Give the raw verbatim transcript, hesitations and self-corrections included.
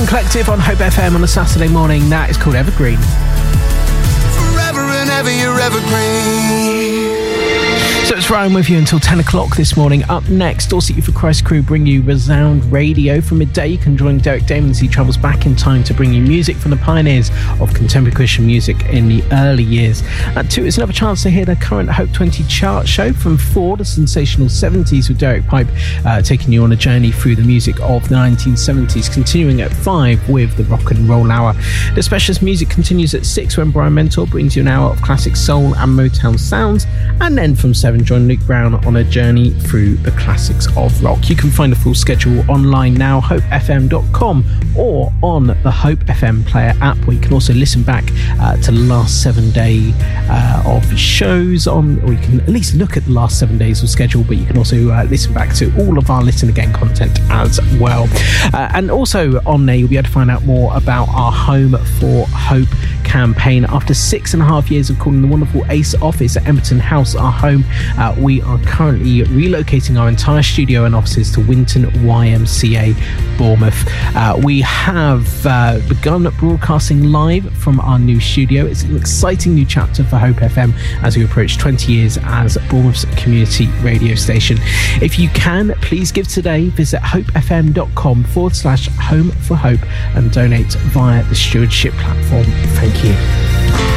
Collective on Hope F M on a Saturday morning. That is called Evergreen. Forever and ever, you're evergreen. So it's Ryan with you until ten o'clock this morning. Up next, Dorset Youth for Christ crew bring you Resound Radio. From midday, you can join Derek Damon as he travels back in time to bring you music from the pioneers of contemporary Christian music in the early years. At two, it's another chance to hear the current Hope twenty chart show. From four, the sensational seventies with Derek Pipe, uh, taking you on a journey through the music of the nineteen seventies. Continuing at five with the Rock and Roll Hour. The specialist music continues at six when Brian Mentor brings you an hour of classic soul and Motown sounds. And then from seven, join Luke Brown on a journey through the classics of rock. You can find the full schedule online now, hope f m dot com, or on the Hope F M Player app, where you can also listen back uh, to the last seven day uh, of shows on, or you can at least look at the last seven days of schedule, but you can also uh, listen back to all of our Listen Again content as well. Uh, and also on there, you'll be able to find out more about our Home for Hope campaign. After six and a half years of calling the wonderful Ace office at Emberton House our home, uh, we are currently relocating our entire studio and offices to Winton Y M C A, Bournemouth. Uh, we have uh, begun broadcasting live from our new studio. It's an exciting new chapter for Hope F M as we approach twenty years as Bournemouth's community radio station. If you can, please give today. Visit hopefm.com forward slash home for hope and donate via the stewardship platform. Thank you.